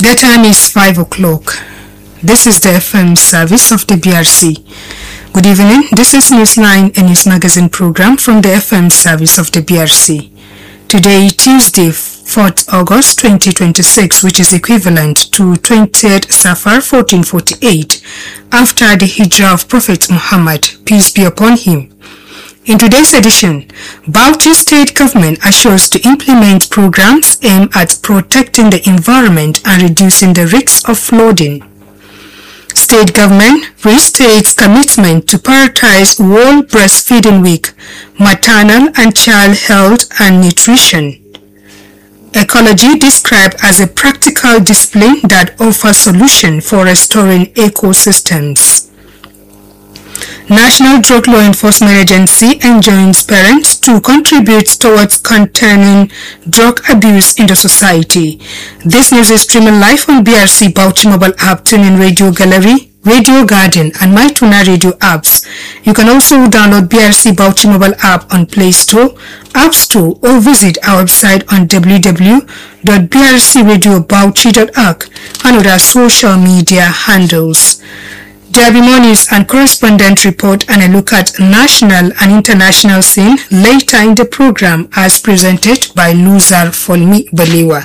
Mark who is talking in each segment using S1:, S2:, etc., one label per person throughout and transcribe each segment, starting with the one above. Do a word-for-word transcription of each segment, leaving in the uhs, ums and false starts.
S1: The time is five o'clock. This is the F M service of the B R C. Good evening. This is Newsline, a news magazine program from the F M service of the B R C. Today, Tuesday, fourth August twenty twenty-six, which is equivalent to twentieth Safar fourteen forty-eight, after the Hijrah of Prophet Muhammad, peace be upon him. In today's edition, Bauchi State Government assures to implement programs aimed at protecting the environment and reducing the risks of flooding. State Government restates commitment to prioritize World Breastfeeding Week, maternal and child health and nutrition. Ecology described as a practical discipline that offers solutions for restoring ecosystems. National Drug Law Enforcement Agency enjoins parents to contribute towards containing drug abuse in the society. This news is streaming live on B R C Bauchi mobile app, TuneIn Radio Gallery, Radio Garden and MyTuna Radio apps. You can also download B R C Bauchi mobile app on Play Store, App Store or visit our website on w w w dot b r c radio bauchi dot org and other social media handles. There will be more news and correspondent report and a look at national and international scene later in the program as presented by Luzar Folmi Balewa.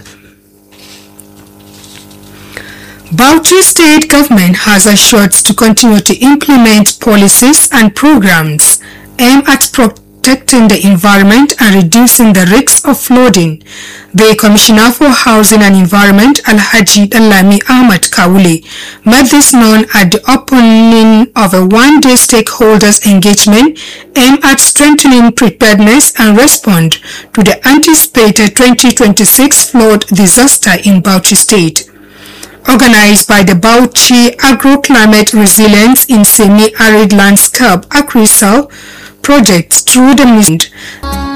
S1: Bauchi State Government has assured to continue to implement policies and programs aimed at protecting the environment and reducing the risks of flooding. The Commissioner for Housing and Environment, Alhaji Dalami Ahmad Kawule, made this known at the opening of a one-day stakeholders engagement aimed at strengthening preparedness and respond to the anticipated twenty twenty-six flood disaster in Bauchi State. Organized by the Bauchi Agroclimate Resilience in Semi-Arid Landscape (AgriSal) project through the movement.